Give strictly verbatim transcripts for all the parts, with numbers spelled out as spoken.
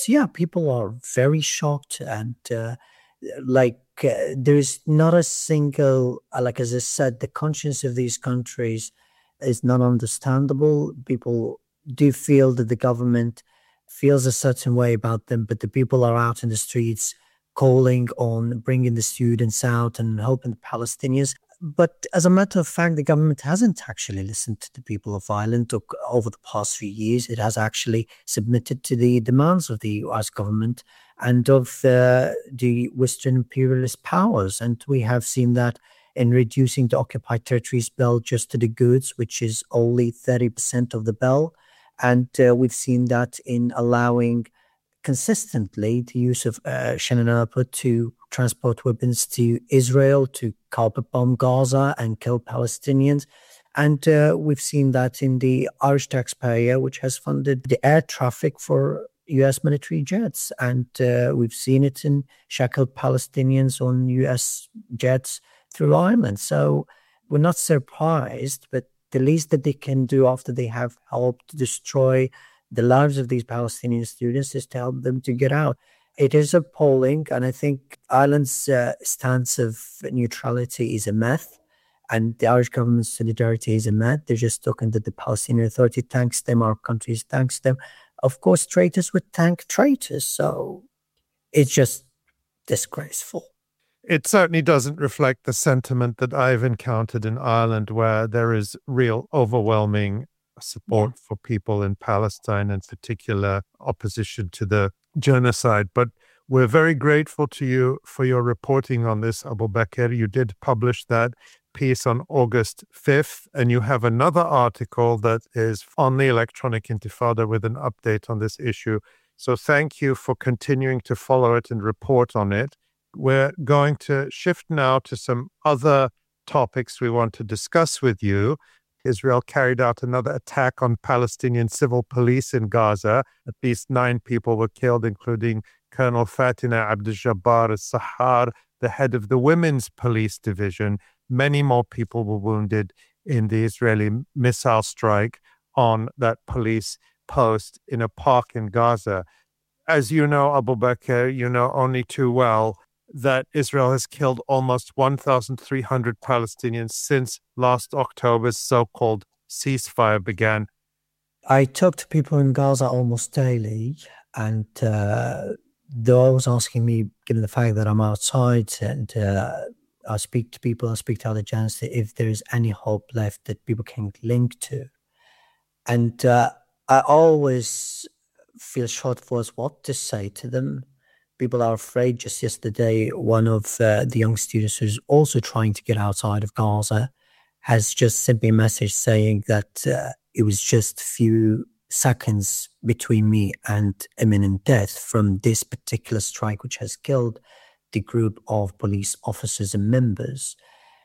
But yeah, people are very shocked and uh, like uh, there's not a single, uh, like as I said, the conscience of these countries is not understandable. People do feel that the government feels a certain way about them, but the people are out in the streets calling on bringing the students out and helping the Palestinians. But as a matter of fact, the government hasn't actually listened to the people of Ireland o- over the past few years. It has actually submitted to the demands of the U S government and of the, the Western imperialist powers. And we have seen that in reducing the occupied territories bill just to the goods, which is only thirty percent of the bill. And uh, we've seen that in allowing consistently the use of uh, Shannon Airport to transport weapons to Israel, to carpet bomb Gaza and kill Palestinians. And uh, we've seen that in the Irish taxpayer, which has funded the air traffic for U S military jets. And uh, we've seen it in shackled Palestinians on U S jets through Ireland. So we're not surprised, but the least that they can do after they have helped destroy the lives of these Palestinian students is to help them to get out. It is appalling, and I think Ireland's uh, stance of neutrality is a myth, and the Irish government's solidarity is a myth. They're just talking that the Palestinian Authority thanks them, our country thanks them. Of course, traitors would thank traitors, so it's just disgraceful. It certainly doesn't reflect the sentiment that I've encountered in Ireland, where there is real overwhelming support yeah. for people in Palestine, in particular opposition to the genocide. But we're very grateful to you for your reporting on this, Abubakr. You did publish that piece on August fifth, and you have another article that is on the Electronic Intifada with an update on this issue. So thank you for continuing to follow it and report on it. We're going to shift now to some other topics we want to discuss with you. Israel carried out another attack on Palestinian civil police in Gaza. At least nine people were killed, including Colonel Fatina Abdul-Jabbar al-Sahar, the head of the Women's Police Division. Many more people were wounded in the Israeli missile strike on that police post in a park in Gaza. As you know, Abubakr, you know only too well that Israel has killed almost one thousand three hundred Palestinians since last October's so-called ceasefire began. I talk to people in Gaza almost daily, and uh, they're always asking me, given the fact that I'm outside, and uh, I speak to people, I speak to other journalists, if there is any hope left that people can link to. And uh, I always feel short of words what to say to them. People are afraid. Just yesterday, one of uh, the young students who's also trying to get outside of Gaza has just sent me a message saying that uh, it was just a few seconds between me and imminent death from this particular strike, which has killed the group of police officers and members.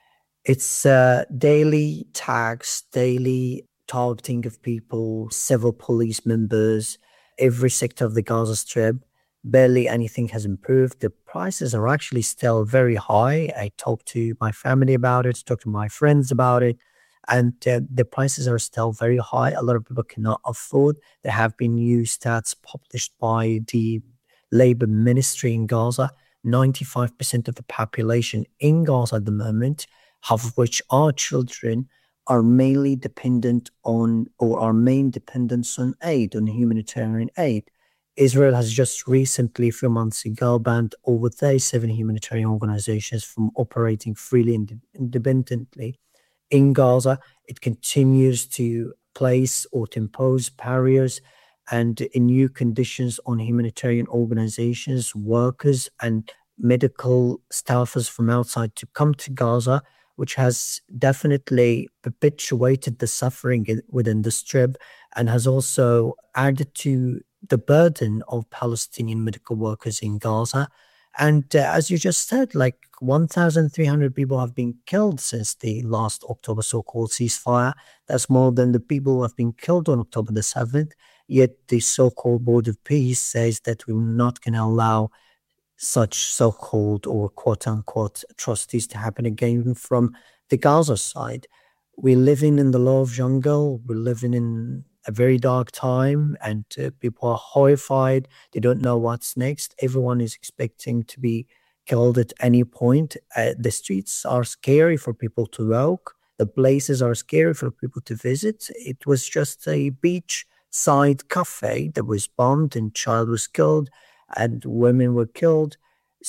It's uh, daily tags, daily targeting of people, civil police members, every sector of the Gaza Strip. Barely anything has improved. The prices are actually still very high. I talked to my family about it, talked to my friends about it, and uh, the prices are still very high. A lot of people cannot afford. There have been new stats published by the Labor Ministry in Gaza. ninety-five percent of the population in Gaza at the moment, half of which are children, are mainly dependent on, or are main dependents on aid, on humanitarian aid. Israel has just recently, a few months ago, banned over thirty-seven humanitarian organizations from operating freely and independently in Gaza. It continues to place or to impose barriers and new conditions on humanitarian organizations, workers, and medical staffers from outside to come to Gaza, which has definitely perpetuated the suffering within the Strip and has also added to the burden of Palestinian medical workers in Gaza. And uh, as you just said, like one thousand three hundred people have been killed since the last October so-called ceasefire. That's more than the people who have been killed on October the seventh. Yet the so-called Board of Peace says that we're not going to allow such so-called or quote-unquote atrocities to happen again from the Gaza side. We're living in the love jungle. We're living in a very dark time, and uh, people are horrified. They don't know what's next. Everyone is expecting to be killed at any point. Uh, the streets are scary for people to walk. The places are scary for people to visit. It was just a beachside cafe that was bombed, and child was killed, and women were killed.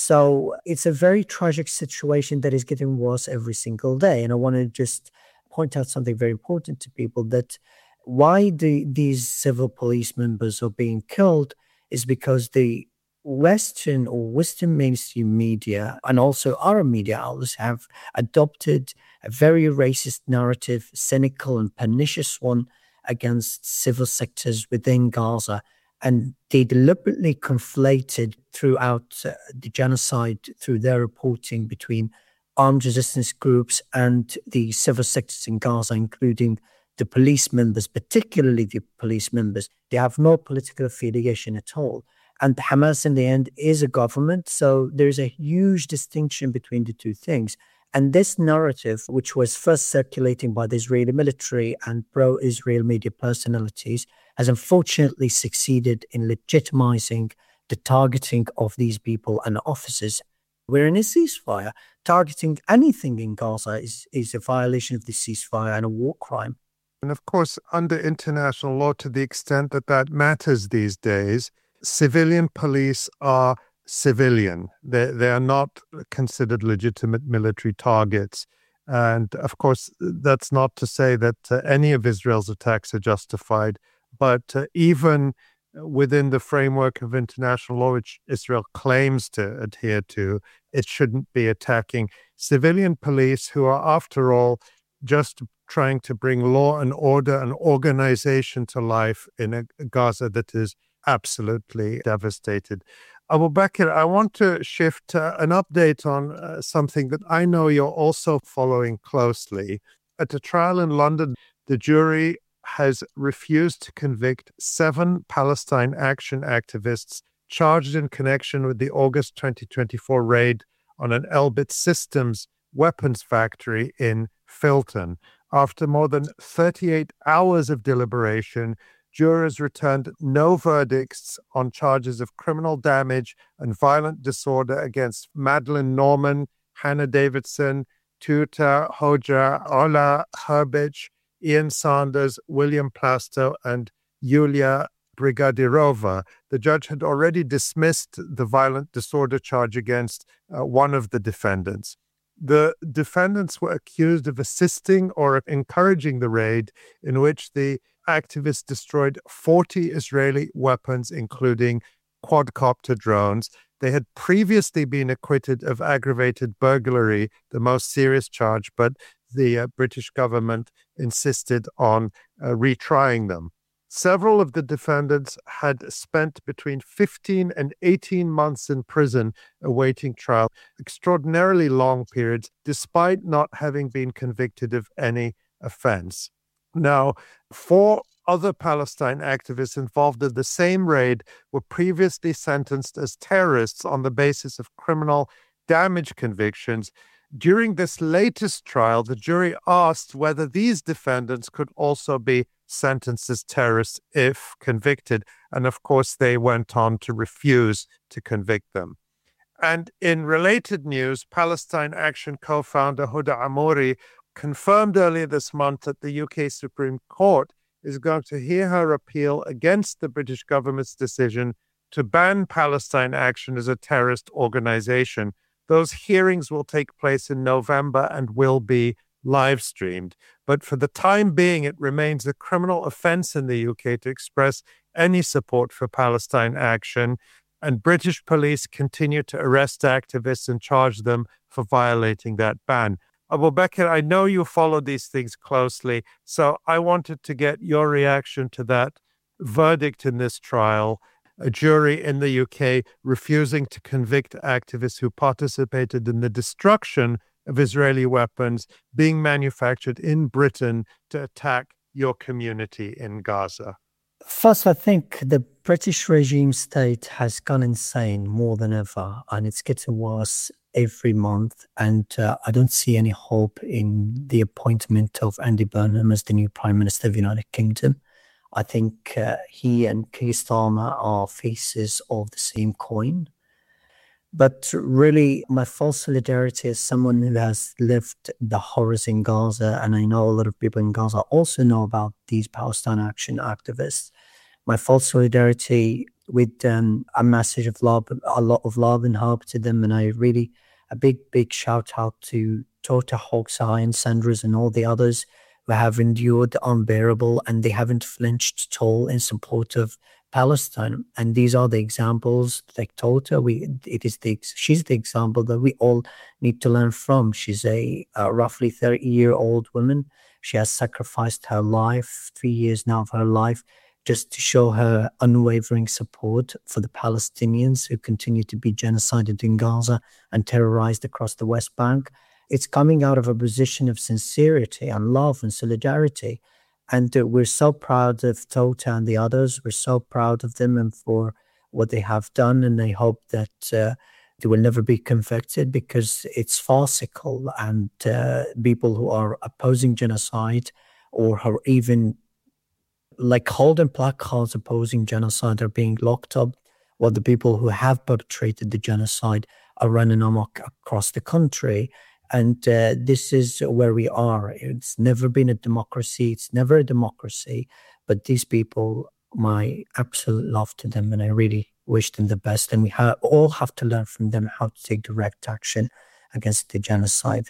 So it's a very tragic situation that is getting worse every single day. And I want to just point out something very important to people, that why the, these civil police members are being killed is because the Western or Western mainstream media and also our media outlets have adopted a very racist narrative, cynical and pernicious one against civil sectors within Gaza. And they deliberately conflated throughout uh, the genocide through their reporting between armed resistance groups and the civil sectors in Gaza, including the police members, particularly the police members. They have no political affiliation at all. And Hamas, in the end, is a government. So there's a huge distinction between the two things. And this narrative, which was first circulating by the Israeli military and pro-Israel media personalities, has unfortunately succeeded in legitimizing the targeting of these people and officers. We're in a ceasefire. Targeting anything in Gaza is, is a violation of the ceasefire and a war crime. And of course, under international law, to the extent that that matters these days, civilian police are civilian. They, they are not considered legitimate military targets. And of course, that's not to say that uh, any of Israel's attacks are justified. But uh, even within the framework of international law, which Israel claims to adhere to, it shouldn't be attacking civilian police who are, after all, just trying to bring law and order and organization to life in a Gaza that is absolutely devastated. Abu Bakr, I want to shift uh, an update on uh, something that I know you're also following closely. At a trial in London, the jury has refused to convict seven Palestine Action activists charged in connection with the August twenty twenty-four raid on an Elbit Systems weapons factory in Filton. After more than thirty-eight hours of deliberation, jurors returned no verdicts on charges of criminal damage and violent disorder against Madeleine Norman, Hannah Davidson, Tuta Hoja, Ola Herbich, Ian Sanders, William Plasto, and Yulia Brigadirova. The judge had already dismissed the violent disorder charge against uh, one of the defendants. The defendants were accused of assisting or encouraging the raid, in which the activists destroyed forty Israeli weapons, including quadcopter drones. They had previously been acquitted of aggravated burglary, the most serious charge, but the uh, British government insisted on uh, retrying them. Several of the defendants had spent between fifteen and eighteen months in prison awaiting trial, extraordinarily long periods, despite not having been convicted of any offense. Now, four other Palestine activists involved in the same raid were previously sentenced as terrorists on the basis of criminal damage convictions. During this latest trial, the jury asked whether these defendants could also be sentenced as terrorists if convicted. And of course, they went on to refuse to convict them. And in related news, Palestine Action co-founder Huda Amouri confirmed earlier this month that the U K Supreme Court is going to hear her appeal against the British government's decision to ban Palestine Action as a terrorist organization. Those hearings will take place in November and will be live streamed. But for the time being, it remains a criminal offense in the U K to express any support for Palestine Action, and British police continue to arrest activists and charge them for violating that ban. Abu Bakr, I know you follow these things closely, so I wanted to get your reaction to that verdict in this trial. A jury in the U K refusing to convict activists who participated in the destruction of Israeli weapons being manufactured in Britain to attack your community in Gaza. First, I think the British regime state has gone insane more than ever, and it's getting worse every month. And uh, I don't see any hope in the appointment of Andy Burnham as the new Prime Minister of the United Kingdom. I think uh, he and Keir Starmer are faces of the same coin. But really, my full solidarity as someone who has lived the horrors in Gaza, and I know a lot of people in Gaza also know about these Palestine Action activists. My full solidarity with um, a message of love, a lot of love and hope to them. And I really, a big, big shout out to Tota Hoxha and Sanders and all the others who have endured the unbearable, and they haven't flinched at all in support of Palestine. And these are the examples like Tota. We, it is the, she's the example that we all need to learn from. She's a, a roughly thirty year old woman. She has sacrificed her life, three years now of her life, just to show her unwavering support for the Palestinians who continue to be genocided in Gaza and terrorized across the West Bank. It's coming out of a position of sincerity and love and solidarity. And uh, we're so proud of Tota and the others. We're so proud of them and for what they have done. And I hope that uh, they will never be convicted, because it's farcical. And uh, people who are opposing genocide or are even like holding placards opposing genocide are being locked up, while the people who have perpetrated the genocide are running amok across the country. And uh, this is where we are. It's never been a democracy. It's never a democracy. But these people, my absolute love to them, and I really wish them the best. And we ha- all have to learn from them how to take direct action against the genocide.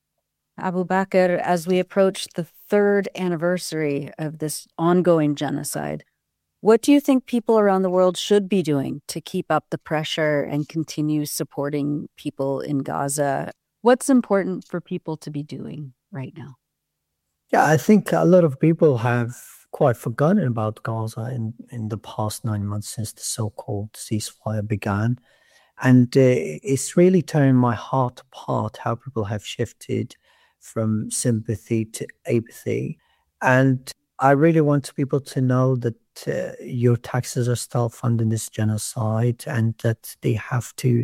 Abu Bakr, as we approach the third anniversary of this ongoing genocide, what do you think people around the world should be doing to keep up the pressure and continue supporting people in Gaza? What's important for people to be doing right now? Yeah, I think a lot of people have quite forgotten about Gaza in, in the past nine months since the so-called ceasefire began. And uh, it's really tearing my heart apart how people have shifted from sympathy to apathy. And I really want people to know that uh, your taxes are still funding this genocide, and that they have to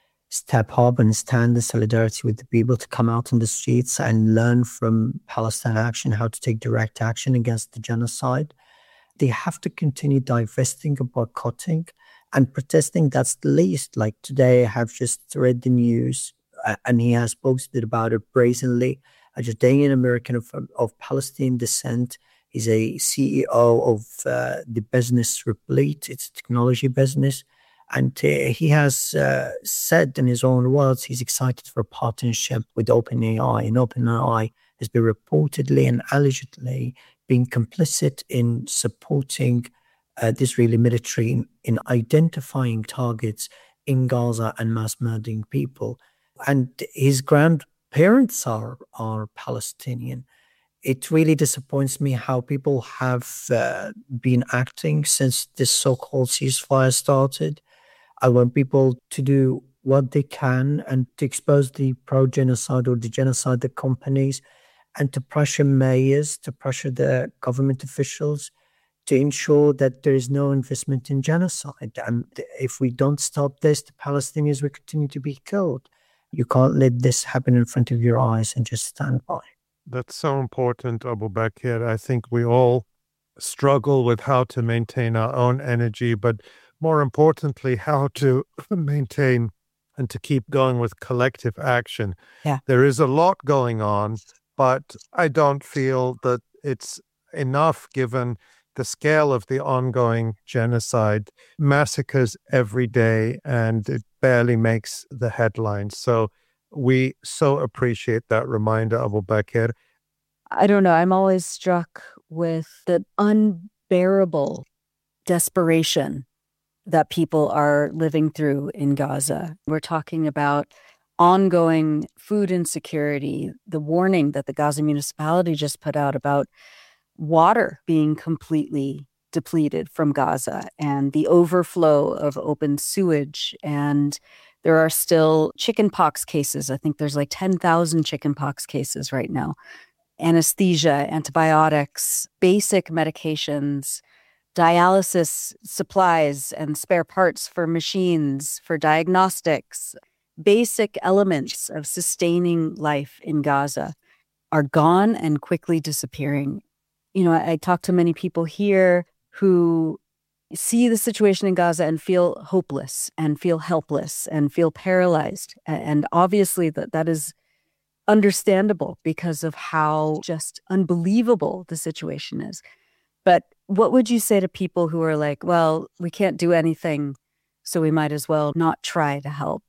step up and stand in solidarity with the people, to come out in the streets and learn from Palestine Action how to take direct action against the genocide. They have to continue divesting and boycotting and protesting. That's the least. Like today, I have just read the news, uh, and he has posted about it brazenly. A Jordanian American of, of Palestinian descent. He's a C E O of uh, the business Replete. It's a technology business. And uh, he has uh, said in his own words, he's excited for a partnership with OpenAI. And OpenAI has been reportedly and allegedly being complicit in supporting uh, the Israeli military in, in identifying targets in Gaza and mass murdering people. And his grandparents are, are Palestinian. It really disappoints me how people have uh, been acting since this so-called ceasefire started. I want people to do what they can and to expose the pro-genocide or the genocide companies, and to pressure mayors, to pressure the government officials to ensure that there is no investment in genocide. And if we don't stop this, the Palestinians will continue to be killed. You can't let this happen in front of your eyes and just stand by. That's so important, Abu Bakr. I think we all struggle with how to maintain our own energy, but more importantly, how to maintain and to keep going with collective action. Yeah. There is a lot going on, but I don't feel that it's enough given the scale of the ongoing genocide, massacres every day, and it barely makes the headlines. So we so appreciate that reminder, Abu Bakr. I don't know. I'm always struck with the unbearable desperation that people are living through in Gaza. We're talking about ongoing food insecurity, the warning that the Gaza municipality just put out about water being completely depleted from Gaza, and the overflow of open sewage. And there are still chickenpox cases. I think there's like ten thousand chickenpox cases right now. Anesthesia, antibiotics, basic medications, dialysis supplies and spare parts for machines, for diagnostics, basic elements of sustaining life in Gaza are gone and quickly disappearing. you know, I, I talk to many people here who see the situation in Gaza and feel hopeless and feel helpless and feel paralyzed. And obviously that that is understandable because of how just unbelievable the situation is. But what would you say to people who are like, well, we can't do anything, so we might as well not try to help?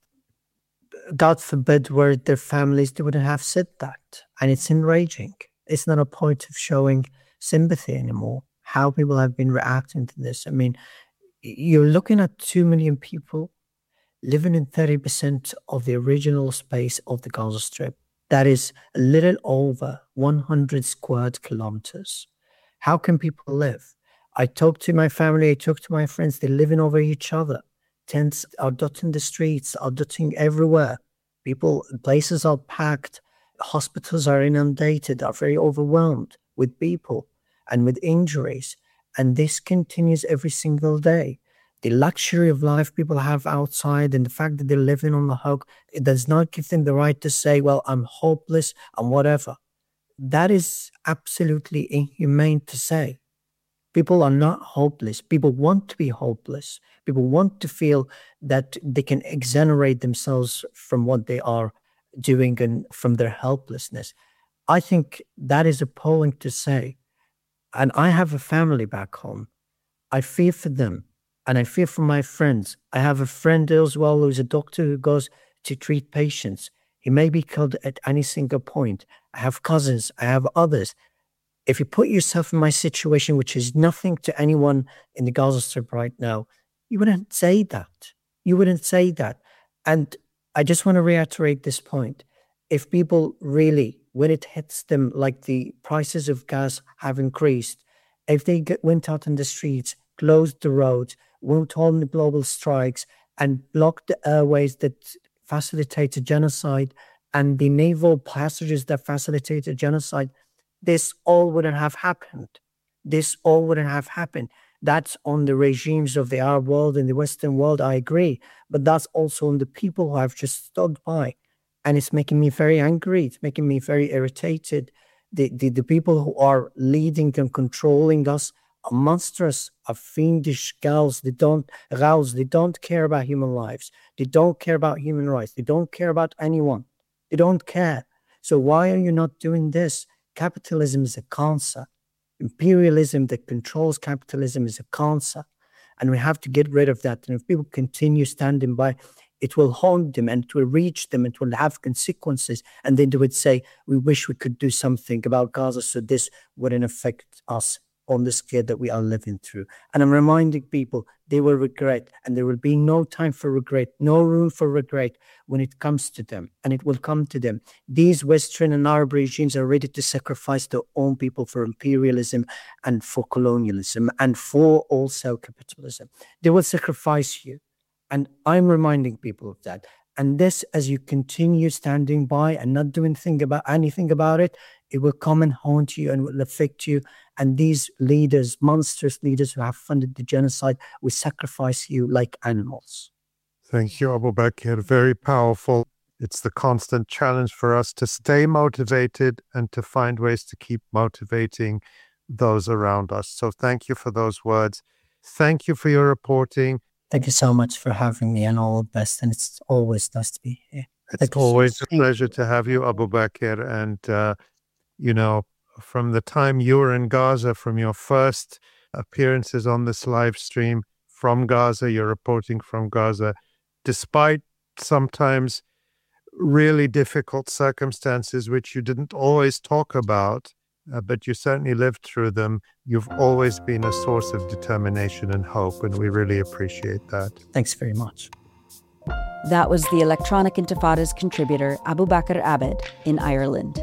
God forbid were their families, they wouldn't have said that. And it's enraging. It's not a point of showing sympathy anymore. How people have been reacting to this. I mean, you're looking at two million people living in thirty percent of the original space of the Gaza Strip. That is a little over one hundred square kilometers. How can people live? I talk to my family, I talk to my friends, they're living over each other. Tents are dotting the streets, are dotting everywhere. People, places are packed. Hospitals are inundated, are very overwhelmed with people and with injuries. And this continues every single day. The luxury of life people have outside and the fact that they're living on the hook, it does not give them the right to say, well, I'm hopeless and whatever. That is absolutely inhumane to say. People are not hopeless. People want to be hopeless. People want to feel that they can exonerate themselves from what they are doing and from their helplessness. I think that is appalling to say. And I have a family back home. I fear for them and I fear for my friends. I have a friend as well who's a doctor who goes to treat patients. He may be killed at any single point. I have cousins. I have others. If you put yourself in my situation, which is nothing to anyone in the Gaza Strip right now, you wouldn't say that. You wouldn't say that. And I just want to reiterate this point. If people really, when it hits them like the prices of gas have increased, if they get, went out in the streets, closed the roads, went on the global strikes and blocked the airways that facilitated genocide and the naval passages that facilitated genocide, this all wouldn't have happened. This all wouldn't have happened. That's on the regimes of the Arab world and the Western world, I agree. But that's also on the people who have just stood by. And it's making me very angry. It's making me very irritated. The, the, the people who are leading and controlling us are monstrous, are fiendish girls. They don't, girls, they don't care about human lives. They don't care about human rights. They don't care about anyone. They don't care. So why are you not doing this? Capitalism is a cancer. Imperialism that controls capitalism is a cancer. And we have to get rid of that. And if people continue standing by, it will haunt them and it will reach them and it will have consequences. And then they would say, we wish we could do something about Gaza so this wouldn't affect us on the scale that we are living through. And I'm reminding people they will regret, and there will be no time for regret, no room for regret when it comes to them, and it will come to them. These Western and Arab regimes are ready to sacrifice their own people for imperialism and for colonialism and for also capitalism. They will sacrifice you. And I'm reminding people of that. And this, as you continue standing by and not doing anything about, anything about it, it will come and haunt you and will affect you. And these leaders, monstrous leaders who have funded the genocide, will sacrifice you like animals. Thank you, Abu Bakr. Very powerful. It's the constant challenge for us to stay motivated and to find ways to keep motivating those around us. So thank you for those words. Thank you for your reporting. Thank you so much for having me, and all the best. And it's always nice to be here. It's Thank always you. a pleasure to have you, Abu Bakr. And, uh, you know, from the time you were in Gaza, from your first appearances on this live stream from Gaza, you're reporting from Gaza, despite sometimes really difficult circumstances, which you didn't always talk about, uh, but you certainly lived through them. You've always been a source of determination and hope, and we really appreciate that. Thanks very much. That was the Electronic Intifada's contributor, Abu Bakr Abed, in Ireland.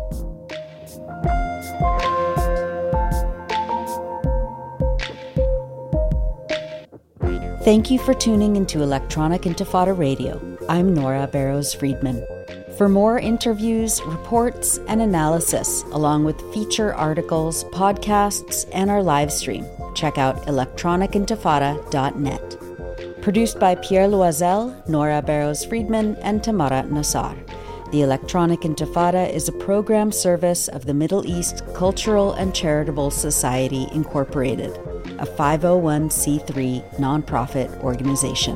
Thank you for tuning into Electronic Intifada Radio. I'm Nora Barrows-Friedman. For more interviews, reports, and analysis, along with feature articles, podcasts, and our live stream, check out electronic intifada dot net. Produced by Pierre Loisel, Nora Barrows-Friedman, and Tamara Nassar. The Electronic Intifada is a program service of the Middle East Cultural and Charitable Society, Incorporated, a five oh one c three nonprofit organization.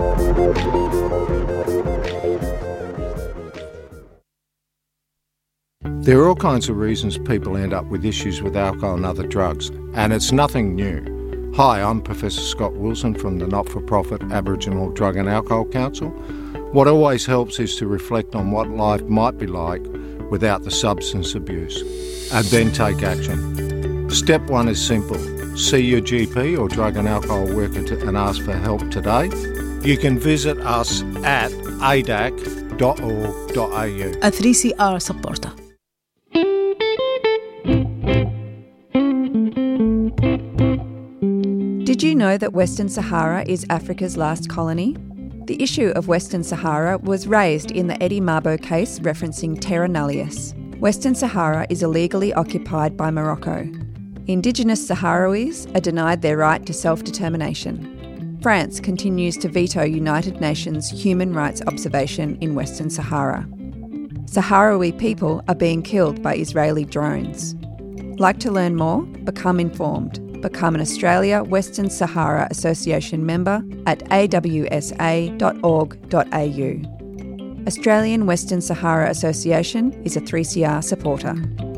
There are all kinds of reasons people end up with issues with alcohol and other drugs, and it's nothing new. Hi, I'm Professor Scott Wilson from the not-for-profit Aboriginal Drug and Alcohol Council. What always helps is to reflect on what life might be like without the substance abuse, and then take action. Step one is simple. See your G P or drug and alcohol worker to, and ask for help today. You can visit us at a d a c dot org dot a u. A three C R supporter. Did you know that Western Sahara is Africa's last colony? The issue of Western Sahara was raised in the Eddie Mabo case referencing Terra Nullius. Western Sahara is illegally occupied by Morocco. Indigenous Sahrawis are denied their right to self-determination. France continues to veto United Nations human rights observation in Western Sahara. Sahrawi people are being killed by Israeli drones. Like to learn more? Become informed. Become an Australia Western Sahara Association member at a w s a dot org dot a u. Australian Western Sahara Association is a three C R supporter.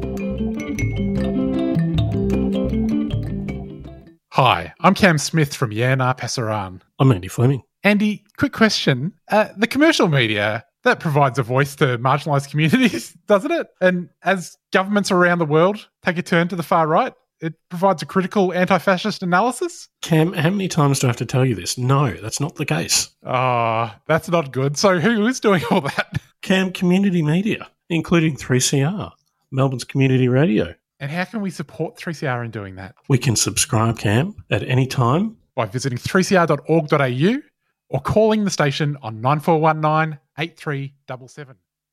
Hi, I'm Cam Smith from Yanar Pasaran. I'm Andy Fleming. Andy, quick question. Uh, the commercial media, that provides a voice to marginalised communities, doesn't it? And as governments around the world take a turn to the far right, it provides a critical anti-fascist analysis? Cam, how many times do I have to tell you this? No, that's not the case. Ah, oh, that's not good. So who is doing all that? Cam, community media, including three C R, Melbourne's community radio. And how can we support three C R in doing that? We can subscribe, Cam, at any time. By visiting three c r dot org dot a u or calling the station on nine four one nine, eight three seven seven.